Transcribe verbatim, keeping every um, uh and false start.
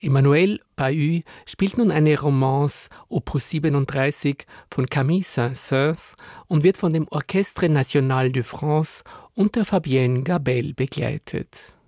Emmanuel Pahud spielt nun eine Romance Opus siebenunddreißig von Camille Saint-Saëns und wird von dem Orchestre National de France unter Fabienne Gabel begleitet.